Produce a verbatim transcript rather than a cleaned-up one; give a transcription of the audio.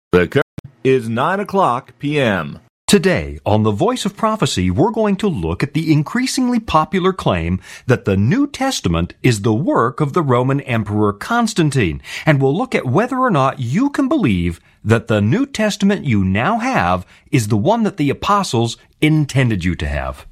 The current is nine o'clock p m Today, on The Voice of Prophecy, we're going to look at the increasingly popular claim that the New Testament is the work of the Roman Emperor Constantine, and we'll look at whether or not you can believe that the New Testament you now have is the one that the apostles intended you to have.